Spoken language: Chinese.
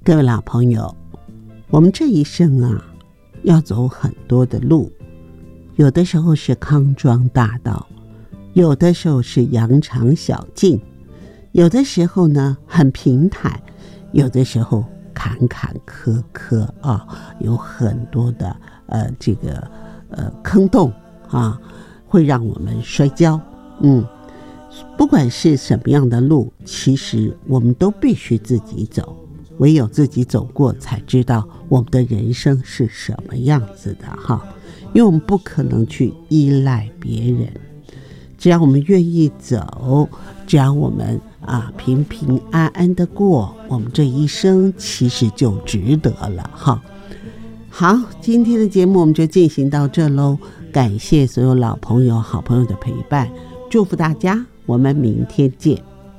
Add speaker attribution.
Speaker 1: 各位老朋友，我们这一生啊，要走很多的路，有的时候是康庄大道，有的时候是羊肠小径，有的时候呢很平坦，有的时候坎坎坷坷啊，有很多的坑洞啊，会让我们摔跤。不管是什么样的路，其实我们都必须自己走，唯有自己走过，才知道我们的人生是什么样子的哈。因为我们不可能去依赖别人，只要我们愿意走，只要我们平平安安的过，我们这一生其实就值得了哈。好，今天的节目我们就进行到这喽，感谢所有老朋友好朋友的陪伴，祝福大家，我们明天见。